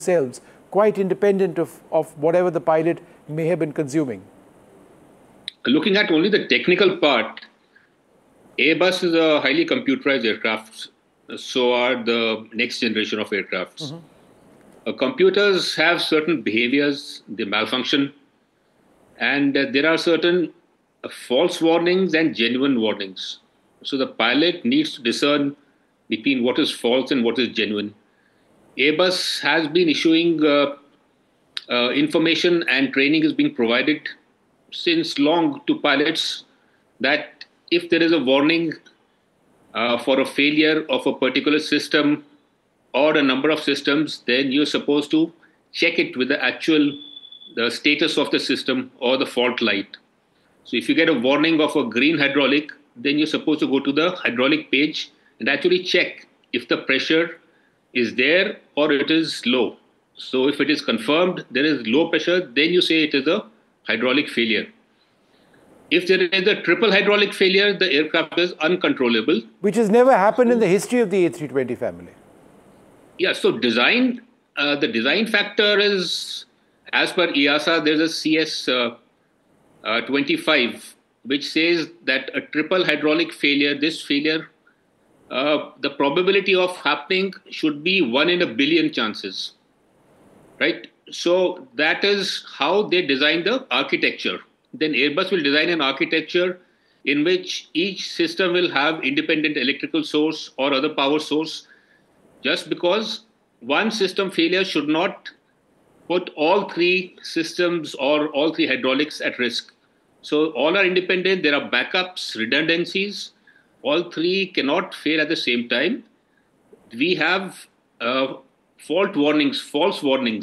themselves, quite independent of whatever the pilot may have been consuming? Looking at only the technical part, Airbus is a highly computerized aircraft. So are the next generation of aircrafts. Computers have certain behaviors, they malfunction, and there are certain false warnings and genuine warnings. So the pilot needs to discern between what is false and what is genuine. Airbus has been issuing information, and training is being provided since long to pilots that if there is a warning for a failure of a particular system or a number of systems, then you're supposed to check it with the status of the system or the fault light. So if you get a warning of a green hydraulic, then you're supposed to go to the hydraulic page and actually check if the pressure is there or it is low. So if it is confirmed there is low pressure, then you say it is a hydraulic failure. If there is a triple hydraulic failure, the aircraft is uncontrollable. Which has never happened in the history of the A320 family. Yeah, so the design factor is, as per EASA, there's a CS 25, which says that a triple hydraulic failure, this failure, the probability of happening should be 1 in a billion chances, right? So that is how they design the architecture. Then Airbus will design an architecture in which each system will have independent electrical source or other power source, just because one system failure should not put all three systems or all three hydraulics at risk. So all are independent, there are backups, redundancies, all three cannot fail at the same time. We have fault warnings, false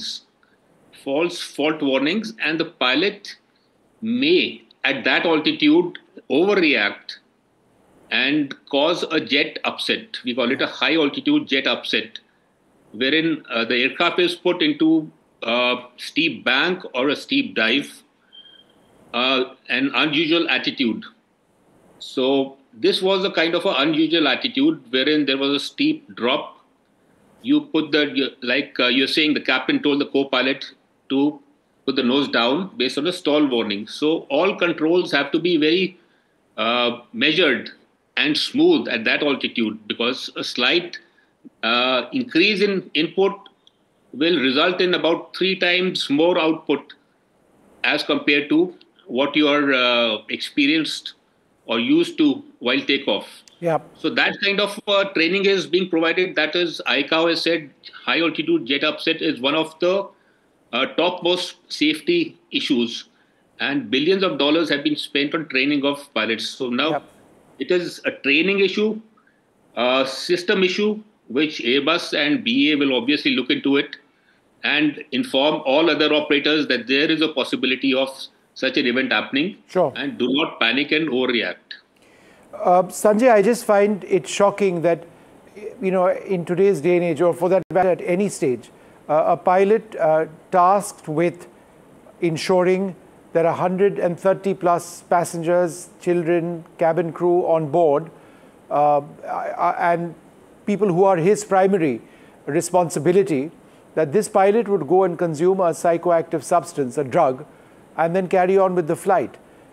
fault warnings, and the pilot may at that altitude overreact and cause a jet upset. We call it a high altitude jet upset, wherein the aircraft is put into a steep bank or a steep dive, an unusual attitude. So this was a kind of an unusual attitude wherein there was a steep drop. You put you're saying, the captain told the co-pilot to put the nose down based on a stall warning. So all controls have to be very measured and smooth at that altitude, because a slight increase in input will result in about 3 times more output as compared to what you are experienced or used to while takeoff. Yeah. So that kind of training is being provided. That is, ICAO has said high altitude jet upset is one of the topmost safety issues, and billions of dollars have been spent on training of pilots. So now it is a training issue, a system issue, which Airbus and BA will obviously look into it and inform all other operators that there is a possibility of such an event happening. Sure. And do not panic and overreact. Sanjay, I just find it shocking that, in today's day and age, or for that matter at any stage, a pilot tasked with ensuring there are 130 plus passengers, children, cabin crew on board, and people who are his primary responsibility, that this pilot would go and consume a psychoactive substance, a drug, and then carry on with the flight.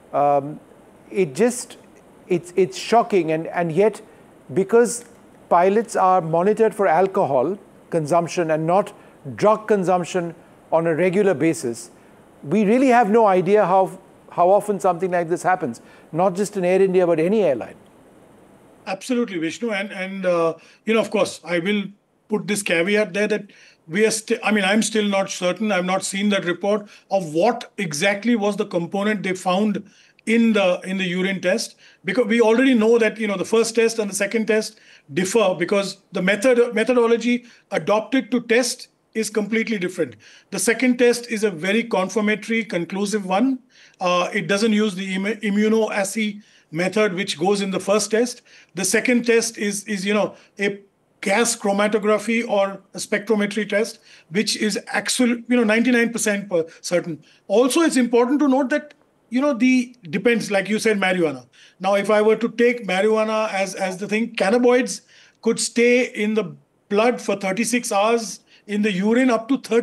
It's shocking, and yet, because pilots are monitored for alcohol consumption and not drug consumption on a regular basis, we really have no idea how often something like this happens, not just in Air India, but any airline. Absolutely, Vishnu. And of course, I will put this caveat there that we are I'm still not certain. I've not seen that report of what exactly was the component they found in the urine test, because we already know that the first test and the second test differ, because the methodology adopted to test is completely different. The second test is a very confirmatory, conclusive one. It doesn't use the immunoassay method which goes in the first test. The second test is a gas chromatography or a spectrometry test, which is actually 99% certain. Also, it's important to note that depends, like you said, marijuana. Now, if I were to take marijuana as the thing, cannabinoids could stay in the blood for 36 hours in the urine up to 30